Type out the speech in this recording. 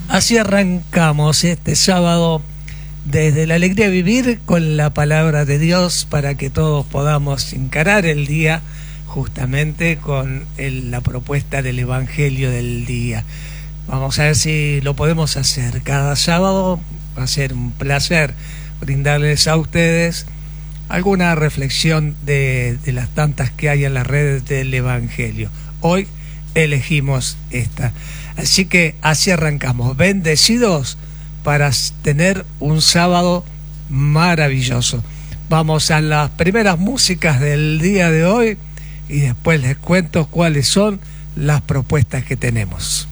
Así arrancamos este sábado desde la alegría de vivir con la palabra de Dios para que todos podamos encarar el día justamente con la propuesta del Evangelio del día. Vamos a ver si lo podemos hacer cada sábado. Va a ser un placer brindarles a ustedes alguna reflexión de las tantas que hay en las redes del Evangelio. Hoy elegimos esta. Así que así arrancamos, bendecidos para tener un sábado maravilloso. Vamos a las primeras músicas del día de hoy y después les cuento cuáles son las propuestas que tenemos.